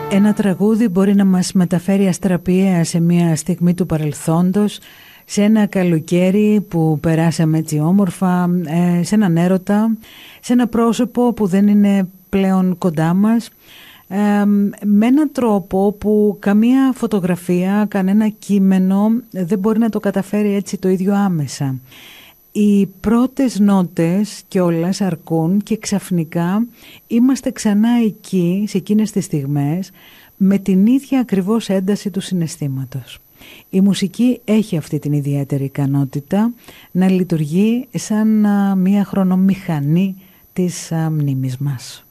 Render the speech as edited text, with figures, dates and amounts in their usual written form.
Ένα τραγούδι μπορεί να μας μεταφέρει αστραπιαία σε μια στιγμή του παρελθόντος, σε ένα καλοκαίρι που περάσαμε έτσι όμορφα, σε έναν έρωτα, σε ένα πρόσωπο που δεν είναι πλέον κοντά μας, με έναν τρόπο που καμία φωτογραφία, κανένα κείμενο δεν μπορεί να το καταφέρει έτσι το ίδιο άμεσα. Οι πρώτες νότες κιόλας αρκούν και ξαφνικά είμαστε ξανά εκεί, σε εκείνες τις στιγμές, με την ίδια ακριβώς ένταση του συναισθήματος. Η μουσική έχει αυτή την ιδιαίτερη ικανότητα να λειτουργεί σαν μια χρονομηχανή της μνήμης μας.